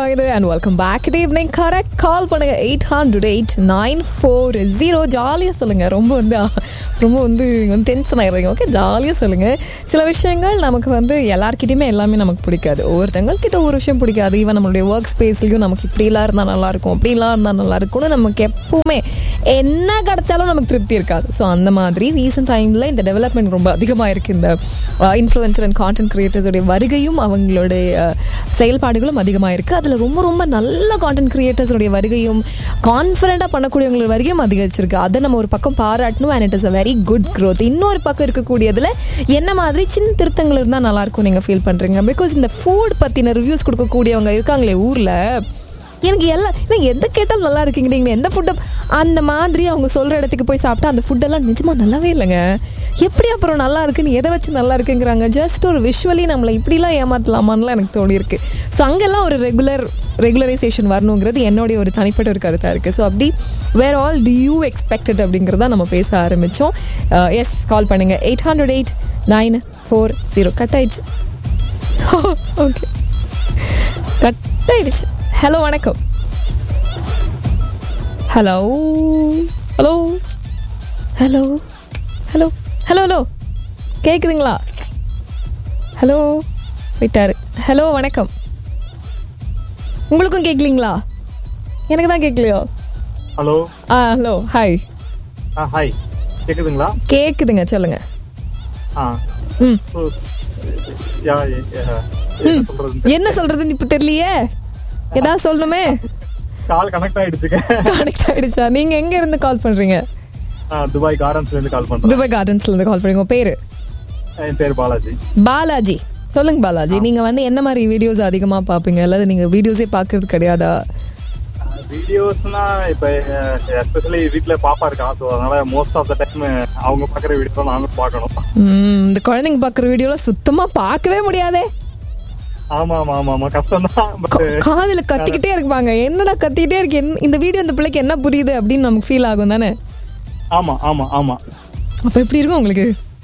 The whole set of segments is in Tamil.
இது and welcome back. Good evening. Correct call பண்ணுங்க 800-809-440. ஜாலியாக சொல்லுங்க. ரொம்ப டென்ஷன் ஆயிடுறீங்க. ஓகே, ஜாலியாக சொல்லுங்க. சில விஷயங்கள் நமக்கு எல்லாருக்கிட்டையுமே எல்லாமே நமக்கு பிடிக்காது. ஒவ்வொருத்தங்கள்கிட்ட ஒரு விஷயம் பிடிக்காது. ஈவன் நம்மளுடைய ஒர்க் ஸ்பேஸ்லையும் நமக்கு இப்படிலாம் இருந்தால் நல்லாயிருக்கும், அப்படிலாம் இருந்தால் நல்லாயிருக்கும்னு நமக்கு எப்பவுமே என்ன கிடைச்சாலும் நமக்கு திருப்தி இருக்காது. ஸோ அந்த மாதிரி ரீசெண்ட் டைமில் இந்த டெவலப்மெண்ட் ரொம்ப அதிகமாக இருக்குது. இந்த இன்ஃப்ளூயன்சர் அண்ட் கான்டென்ட் கிரியேட்டர்ஸுடைய வருகையும் அவங்களுடைய செயல்பாடுகளும் அதிகமாக இருக்குது. அதில் ரொம்ப ரொம்ப நல்ல கான்டென்ட் கிரியேட்டர்ஸுடைய வருகையும் கான்ஃபிடென்ட்டாக பண்ணக்கூடியவங்களோட வருகையும் அதிகரிச்சிருக்கு. அதை நம்ம ஒரு பக்கம் பாராட்டணும். And it is a very good growth. இன்னொரு பக்கம் இருக்கக்கூடியதில் என்ன மாதிரி சின்ன திருத்தங்கள் இருந்தால் நல்லாயிருக்கும் நீங்கள் ஃபீல் பண்ணுறீங்க? பிகாஸ் இந்த ஃபுட் பற்றின ரிவ்யூஸ் கொடுக்கக்கூடியவங்க இருக்காங்களே ஊரில், எனக்கு எந்த கேட்டாலும் நல்லா இருக்குங்கிறீங்க. எந்த ஃபுட்டை அந்த மாதிரி அவங்க சொல்கிற இடத்துக்கு போய் சாப்பிட்டா அந்த ஃபுட்டெல்லாம் நிஜமாக நல்லாவே இல்லைங்க. எப்படி அப்புறம் நல்லா இருக்குன்னு எதை வச்சு நல்லா இருக்குங்கிறாங்க? ஜஸ்ட் ஒரு விஷுவலி நம்மளை இப்படிலாம் ஏமாற்றலாமான்லாம் எனக்கு தோணியிருக்கு. ஸோ அங்கெல்லாம் ஒரு ரெகுலரைசேஷன் வரணுங்கிறது என்னுடைய ஒரு தனிப்பட்ட ஒரு கருத்தாக இருக்குது. ஸோ அப்படி வேர் ஆல் டு யூ எக்ஸ்பெக்டட் அப்படிங்கிறத நம்ம பேச ஆரம்பித்தோம். எஸ், கால் பண்ணுங்கள் 800-809-440. கட் ஆயிடுச்சு. ஓகே, கட் ஆயிடுச்சு. ஹலோ, வணக்கம். Hello hello hello hello hello hello கேட்குதுங்களா? ஹலோ போயிட்டாரு. ஹலோ, வணக்கம். உங்களுக்கும் கேட்கலீங்களா? எனக்கு தான் கேட்கலையோ. ஹலோ. Hello, hi. ஹாய், கேக்குதுங்களா? கேட்குதுங்க, சொல்லுங்க. என்ன சொல்றதுன்னு இப்ப தெரியலையே. ஏதாவது சொல்லணுமே. கால் கனெக்ட் ஆயிடுச்சா? நீங்க எங்க இருந்து கால் பண்றீங்க? துபாய் கார்டன்ஸ்ல இருந்து கால் பண்றேன். துபாய் கார்டன்ஸ்ல இருந்து கால் பண்றீங்க. பேரு? என் பேர் பாலாஜி. பாலாஜி, சொல்லுங்க பாலாஜி. நீங்க என்ன மாதிரி வீடியோஸ் அதிகமா பாப்பீங்க? அல்லது நீங்க வீடியோஸே பாக்குறது கிடையாதா? வீடியோஸ்னா இப்ப எஸ்பெஷலி வீட்ல பாப்பா இருக்கா, சோ அதனால மோஸ்ட் ஆஃப் த டைம் அவங்க பாக்குற வீடியோ நானும் பார்க்கணும். இந்த குழந்தைங்க பாக்குற வீடியோல சுத்தமா பார்க்கவே முடியாதே. ஆமா ஆமா ஆமா ஆமா, கஷ்டம் தான். காதுல கத்திக்கிட்டே இருப்பாங்க. என்னடா கத்திக்கிட்டே இருக்கு, இந்த வீடியோ இந்த பிள்ளைக்கு என்ன புரியுது அப்படின்னு நமக்கு ஃபீல் ஆகும் தானே? ஆமா ஆமா ஆமா. அப்ப எப்படி இருக்கும் உங்களுக்கு?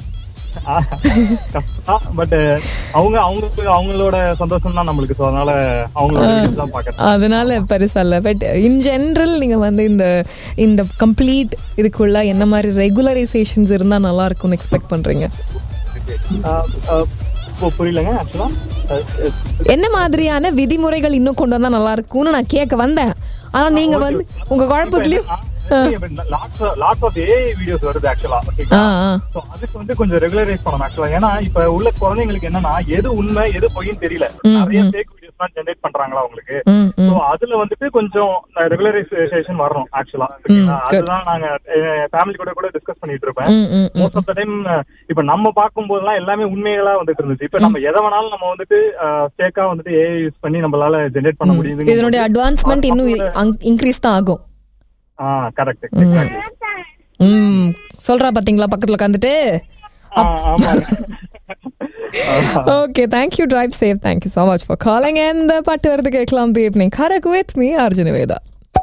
பட் அவங்களோட சந்தோஷம் தான் நம்மளுக்கு. அதனால அவங்களோட பாக்க, அதனால பெருசா இல்ல. பட் இன் ஜெனரல் நீங்க இந்த கம்ப்ளீட் இதுக்குள்ள என்ன மாதிரி ரெகுலரைசேஷன்ஸ் இருந்தா நல்லா இருக்கும்னு எக்ஸ்பெக்ட் பண்றீங்க? புரியலங்க. ஆக்சுவலா என்ன மாதிரியான விதிமுறைகள் இன்னும் கொண்டு வந்தா நல்லா இருக்கும்னு நான் கேட்க வந்தேன். ஆனா நீங்க உங்க குழப்பத்திலயும் லாட்ஸ் ஆஃப் AI வீடியோஸ் வருது ஆக்சுவலா. ஓகேங்களா? சோ அதுக்கு கொஞ்சம் ரெகுலரைஸ் பண்ணணும் ஆக்சுவலா. ஏன்னா இப்ப உள்ள குழந்தைங்களுக்கு என்னன்னா எது உண்மை எது பொய்ன்னு தெரியல. நிறைய ஃபேக் வீடியோஸ்லாம் ஜெனரேட் பண்றாங்களா உங்களுக்கு. சோ அதுல கொஞ்சம் ரெகுலரைசேஷன் வரணும் ஆக்சுவலா. அதுதான் நாங்க ஃபேமிலி கூட டிஸ்கஸ் பண்ணிட்டு இருப்பேன். மோஸ்ட் ஆஃப் த டைம் இப்ப நம்ம பார்க்கும் போதெல்லாம் எல்லாமே உண்மைகளா இருந்துச்சு. இப்ப நம்ம எதை வேணாலும் நம்ம ஃபேக்கா AI யூஸ் பண்ணி நம்மளால ஜெனரேட் பண்ண முடியுது. இதனுடைய அட்வான்ஸ்மெண்ட் இன்னும் இன்க்ரீஸ் தான் ஆகும். கரெக்ட். சொல்றா பாத்தீங்களா பக்கத்துல உட்காந்துட்டு. Okay, thank you. Drive safe. Thank you so much for calling. And பாட்டு வருது கேட்கலாம். The evening Karak with me, Arjun Veda.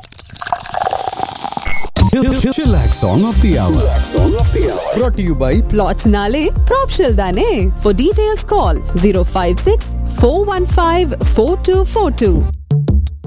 Chillax song of the hour. Brought to you by Plots Nale Propshell Dane. For details call 056 415 4242.